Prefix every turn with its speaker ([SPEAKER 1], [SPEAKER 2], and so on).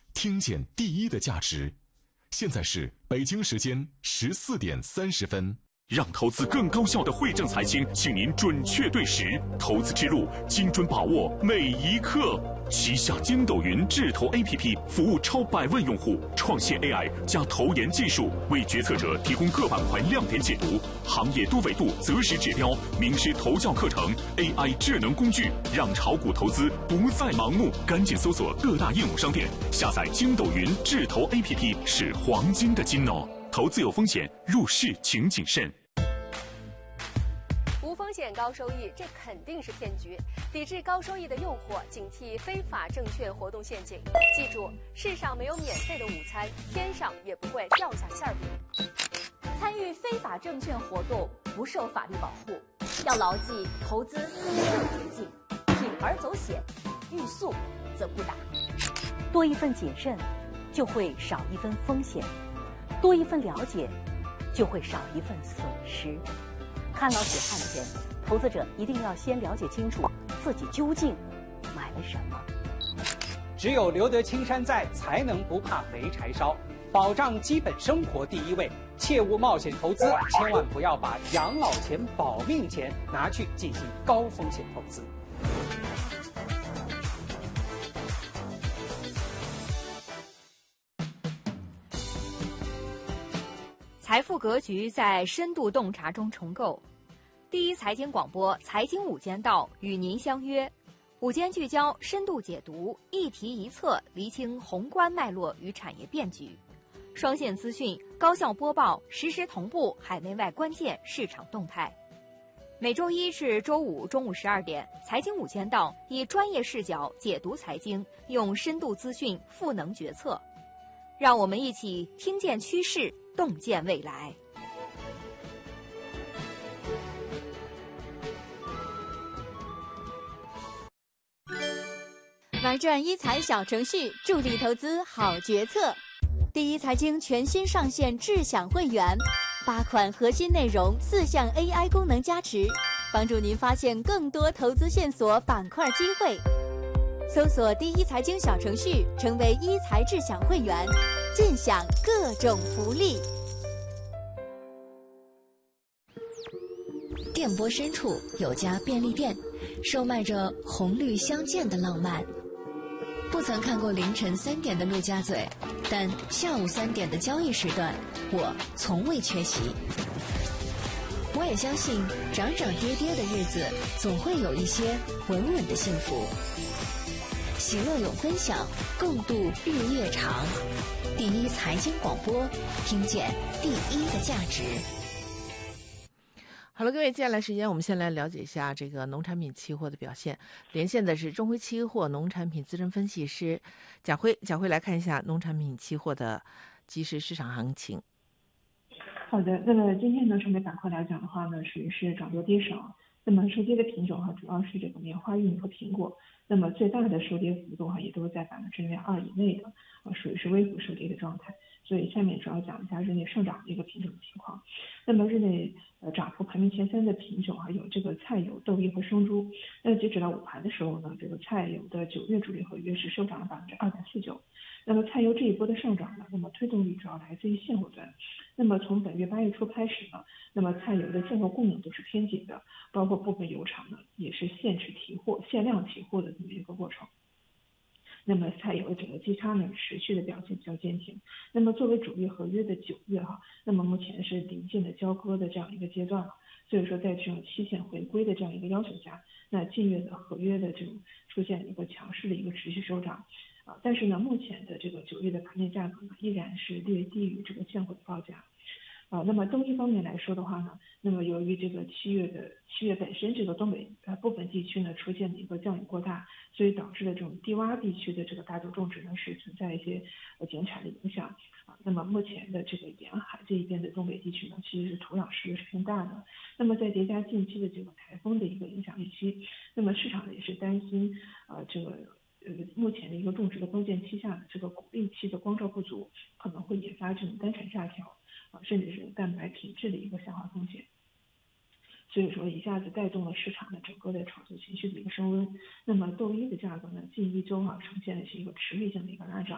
[SPEAKER 1] 听见第一的价值。现在是北京时间14点30分。
[SPEAKER 2] 让投资更高效的惠正财经，请您准确对时，投资之路精准把握每一刻。旗下筋斗云智投 APP 服务超100万用户，创新 AI 加投研技术，为决策者提供各板块亮点解读、行业多维度择时指标、名师投教课程、AI 智能工具，让炒股投资不再盲目。赶紧搜索各大应用商店，下载筋斗云智投 APP， 是黄金的金哦。投资有风险，入市请谨慎。
[SPEAKER 3] 无风险高收益，这肯定是骗局。抵制高收益的诱惑，警惕非法证券活动陷阱。记住，世上没有免费的午餐，天上也不会掉下馅饼。
[SPEAKER 4] 参与非法证券活动不受法律保护，要牢记投资没有捷径，铤而走险，欲速则不达。
[SPEAKER 5] 多一份谨慎，就会少一分风险；多一份了解，就会少一份损失。看牢血汗钱，投资者一定要先了解清楚自己究竟买了什么。
[SPEAKER 6] 只有留得青山在，才能不怕没柴烧。保障基本生活第一位，切勿冒险投资，千万不要把养老钱、保命钱拿去进行高风险投资。
[SPEAKER 7] 财富格局在深度洞察中重构。第一财经广播财经午间道与您相约，午间聚焦，深度解读，一题一策，厘清宏观脉络与产业变局，双线资讯，高效播报，实时同步海内外关键市场动态。每周一至周五中午12点，财经午间道以专业视角解读财经，用深度资讯赋能决策，让我们一起听见趋势，洞见未来。
[SPEAKER 8] 玩转一财小程序，助力投资好决策。第一财经全新上线智享会员，8款核心内容，4项 AI 功能加持，帮助您发现更多投资线索、板块机会。搜索第一财经小程序，成为一财智享会员，尽享各种福利。
[SPEAKER 9] 电波深处有家便利店，售卖着红绿相间的浪漫。不曾看过凌晨3点的陆家嘴，但下午3点的交易时段，我从未缺席。我也相信，涨涨跌跌的日子，总会有一些稳稳的幸福。喜乐有分享，共度日夜长。第一财经广播，听见第一的价值。
[SPEAKER 10] 好了，各位，接下来时间我们先来了解一下这个农产品期货的表现。连线的是中辉期货农产品资深分析师贾辉，贾辉来看一下农产品期货的即时市场行情。
[SPEAKER 11] 好的，那么今天呢，成为板块来讲的话呢，属于是涨多跌少。那么收跌的品种主要是这个棉花、玉米和苹果。那么最大的收跌幅度也都是在2%以内的，属于是微幅收跌的状态。所以下面主要讲一下日内上涨的一个品种情况。那么日内涨幅排名前3的品种有这个菜油、豆类和生猪。那截止到午盘的时候呢，这个菜油的9月主力合约是收涨了2.49%。那么菜油这一波的上涨呢，那么推动力主要来自于现货端。那么从本月8月初开始呢，那么菜油的现货供应都是偏紧的，包括部分油厂呢也是限量提货的这么一个过程。那么菜油的整个基差呢持续的表现比较坚挺。那么作为主力合约的9月那么目前是临近的交割的这样一个阶段了。所以说在这种期限回归的这样一个要求下，那近月的合约的这种出现一个强势的一个持续收涨。但是呢，目前的这个9月的盘面价格呢，依然是略低于这个现货的报价。那么东一方面来说的话呢，那么由于这个七月本身这个东北部分地区呢出现了一个降雨过大，所以导致了这种低洼地区的这个大豆种植呢是存在一些减产的影响。那么目前的这个沿海这一边的东北地区呢，其实是土壤湿是偏大的。那么再叠加近期的这个台风的一个影响预期，那么市场也是担心目前的一个种植的关键期下呢，这个谷粒期的光照不足，可能会引发这种单产下调。甚至是蛋白品质的一个下滑风险，所以说一下子带动了市场的整个的炒作情绪的一个升温。那么豆一的价格呢，近1周呈现的是一个持续性的一个拉涨。